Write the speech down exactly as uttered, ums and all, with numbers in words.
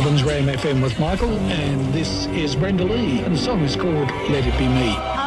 Melbourne's Ram F M with Michael, and this is Brenda Lee, and the song is called Let It Be Me.